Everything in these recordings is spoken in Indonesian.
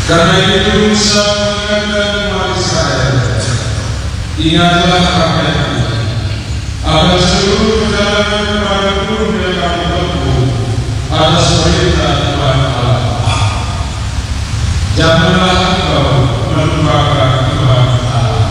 Karena itu Musa mengingatkan umat Israel, ingatlah rakyatku, agar seluruh perjalanan kepadaku mereka menempuh atas perintah Tuhan Allah. Janganlah engkau melupakan Tuhan Allah.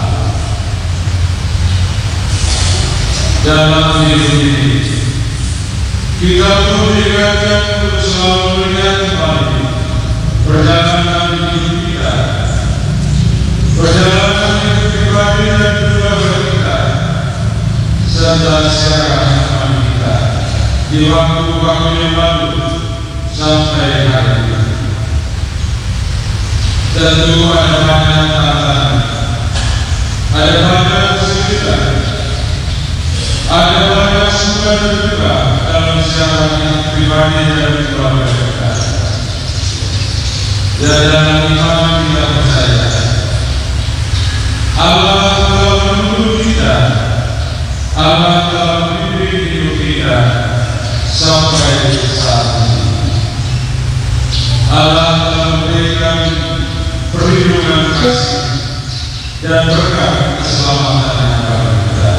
Dalam hidup ini, kita perlu diingatkan untuk selalu melihat kembali perjalanan hidup kita, perjalanan hidup pribadi dan keluarga kita, serta sejarah iman kita di waktu-waktu yang lalu sampai hari ini. Tentu ada banyak tantangan, ada banyak kesulitan, ada banyak suka dan duka dalam sejarah hidup pribadi dan keluarga kita. Dalam iman kita percaya Allah telah menuntun kita, Allah telah membimbing hidup kita sampai saat ini. Allah telah memberikan perlindungan kasih dan berkat keselamatan kepada kita.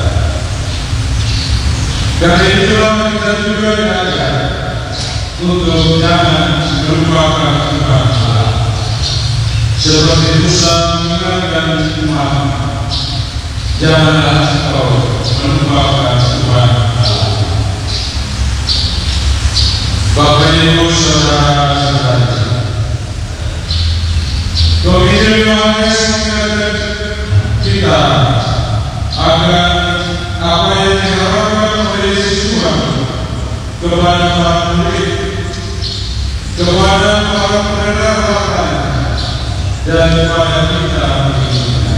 Karena itulah kita juga diajar untuk jangan melupakan Tuhan Allah. Seperti Musa mengingatkan umat, janganlah engkau melupakan Tuhan Allah. Bapak Ibu saudara-saudari, Komite Yohanes mengingatkan kita agar apa yang diharapkan oleh Yesus Tuhan kepada para murid, kepada para pendengar firman, dan kepada kita berikutnya.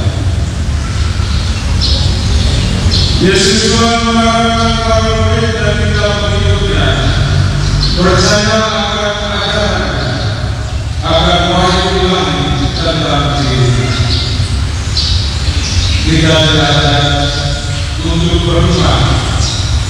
Yesus Tuhan mengatakan kepada murid dan kita berikutnya, percaya akan ajaran, akan wahyu ilahi tentang diri. Kita belajar